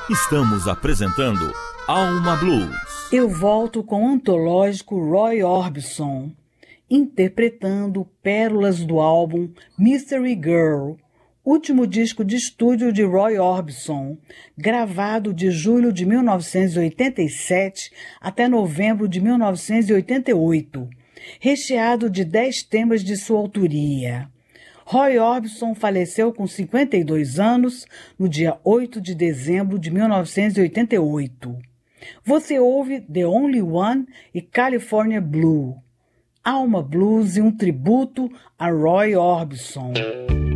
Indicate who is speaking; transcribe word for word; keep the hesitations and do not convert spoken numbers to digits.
Speaker 1: Estamos apresentando Alma Blues.
Speaker 2: Eu volto com o antológico Roy Orbison, interpretando pérolas do álbum Mystery Girl, último disco de estúdio de Roy Orbison, gravado de julho de mil novecentos e oitenta e sete até novembro de mil novecentos e oitenta e oito, recheado de dez temas de sua autoria. Roy Orbison faleceu com cinquenta e dois anos no dia oito de dezembro de mil novecentos e oitenta e oito. Você ouve The Only One e California Blue, Alma Blues e um tributo a Roy Orbison.